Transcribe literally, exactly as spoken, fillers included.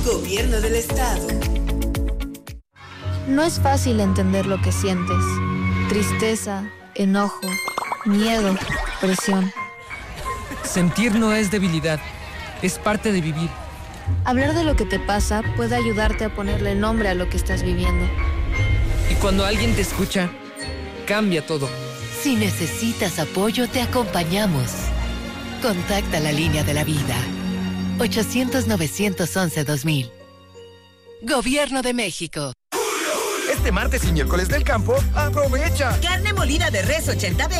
Gobierno del Estado. No es fácil entender lo que sientes. Tristeza, enojo, miedo, presión. Sentir no es debilidad, es parte de vivir. Hablar de lo que te pasa puede ayudarte a ponerle nombre a lo que estás viviendo. Y cuando alguien te escucha, cambia todo. Si necesitas apoyo, te acompañamos. Contacta la línea de la vida. ochocientos, novecientos once, dos mil. Gobierno de México. Este martes y miércoles del campo, aprovecha. Carne molida de res ochenta veinte